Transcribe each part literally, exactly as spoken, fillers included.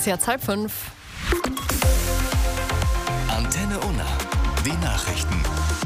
jetzt halb fünf. Antenne Unna, die Nachrichten.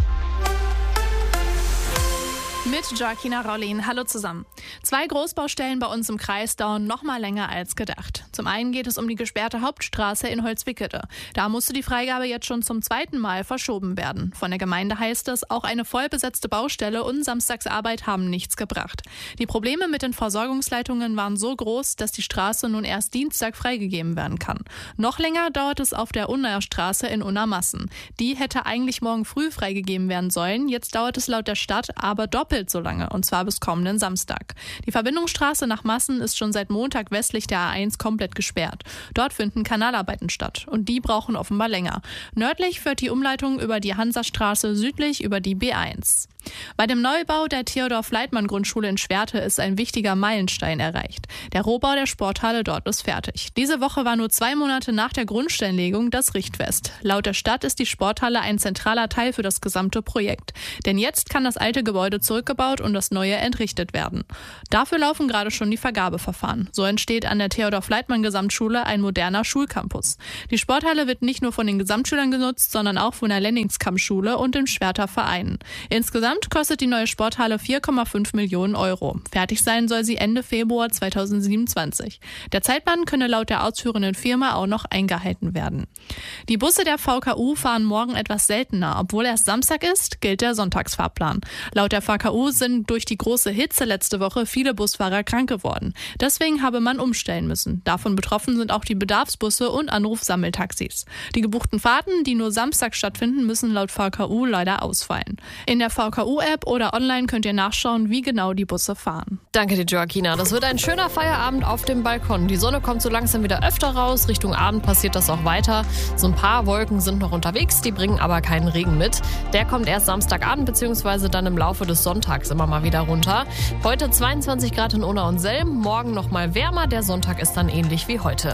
Mit Joaquina Raulin. Hallo zusammen. Zwei Großbaustellen bei uns im Kreis dauern noch mal länger als gedacht. Zum einen geht es um die gesperrte Hauptstraße in Holzwickede. Da musste die Freigabe jetzt schon zum zweiten Mal verschoben werden. Von der Gemeinde heißt es, auch eine vollbesetzte Baustelle und Samstagsarbeit haben nichts gebracht. Die Probleme mit den Versorgungsleitungen waren so groß, dass die Straße nun erst Dienstag freigegeben werden kann. Noch länger dauert es auf der Unnaer Straße in Unna-Massen. Die hätte eigentlich morgen früh freigegeben werden sollen. Jetzt dauert es laut der Stadt aber doppelt so lange, und zwar bis kommenden Samstag. Die Verbindungsstraße nach Massen ist schon seit Montag westlich der A eins komplett gesperrt. Dort finden Kanalarbeiten statt und die brauchen offenbar länger. Nördlich führt die Umleitung über die Hansastraße, südlich über die B eins. Bei dem Neubau der Theodor-Fleitmann-Grundschule in Schwerte ist ein wichtiger Meilenstein erreicht. Der Rohbau der Sporthalle dort ist fertig. Diese Woche war nur zwei Monate nach der Grundsteinlegung das Richtfest. Laut der Stadt ist die Sporthalle ein zentraler Teil für das gesamte Projekt. Denn jetzt kann das alte Gebäude zurückgebaut und das neue entrichtet werden. Dafür laufen gerade schon die Vergabeverfahren. So entsteht an der Theodor-Fleitmann-Gesamtschule ein moderner Schulcampus. Die Sporthalle wird nicht nur von den Gesamtschülern genutzt, sondern auch von der Lenningskampfschule und den Schwerter Vereinen. Insgesamt kostet die neue Sporthalle vier Komma fünf Millionen Euro. Fertig sein soll sie Ende Februar zweitausendsiebenundzwanzig. Der Zeitplan könne laut der ausführenden Firma auch noch eingehalten werden. Die Busse der V K U fahren morgen etwas seltener. Obwohl erst Samstag ist, gilt der Sonntagsfahrplan. Laut der V K U sind durch die große Hitze letzte Woche viele Busfahrer krank geworden. Deswegen habe man umstellen müssen. Davon betroffen sind auch die Bedarfsbusse und Anrufsammeltaxis. Die gebuchten Fahrten, die nur Samstag stattfinden, müssen laut V K U leider ausfallen. In der V K U-App oder online könnt ihr nachschauen, wie genau die Busse fahren. Danke dir, Joaquina. Das wird ein schöner Feierabend auf dem Balkon. Die Sonne kommt so langsam wieder öfter raus. Richtung Abend passiert das auch weiter. So ein paar Wolken sind noch unterwegs, die bringen aber keinen Regen mit. Der kommt erst Samstagabend bzw. dann im Laufe des Sonntags immer mal wieder runter. Heute zweiundzwanzig Grad in Unna und Selm, morgen noch mal wärmer. Der Sonntag ist dann ähnlich wie heute.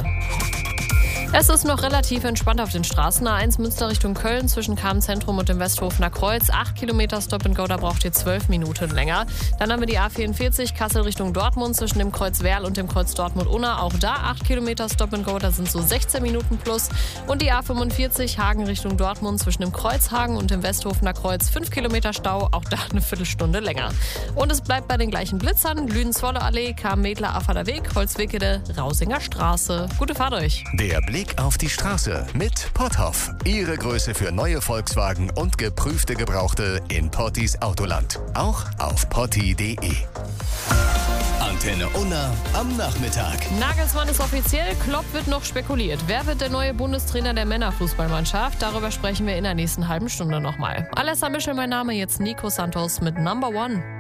Es ist noch relativ entspannt auf den Straßen. A eins Münster Richtung Köln zwischen Cham-Zentrum und dem Westhofener Kreuz. acht Kilometer Stop and Go, da braucht ihr zwölf Minuten länger. Dann haben wir die A vierundvierzig Kassel Richtung Dortmund zwischen dem Kreuz Werl und dem Kreuz Dortmund-Unna. Auch da acht Kilometer Stop and Go, da sind so sechzehn Minuten plus. Und die A fünfundvierzig Hagen Richtung Dortmund zwischen dem Kreuz Hagen und dem Westhofener Kreuz. fünf Kilometer Stau, auch da eine Viertelstunde länger. Und es bleibt bei den gleichen Blitzern. Lüdenswolle Allee, Karm-Medler Affader Weg, Holzwickede, Rausinger Straße. Gute Fahrt euch. Der Blick auf die Straße mit Potthoff. Ihre Größe für neue Volkswagen und geprüfte Gebrauchte in Pottis Autoland. Auch auf potti punkt de. Antenne Unna am Nachmittag. Nagelsmann ist offiziell, Klopp wird noch spekuliert. Wer wird der neue Bundestrainer der Männerfußballmannschaft? Darüber sprechen wir in der nächsten halben Stunde nochmal. Alessa Mischel, mein Name, jetzt Nico Santos mit Number One.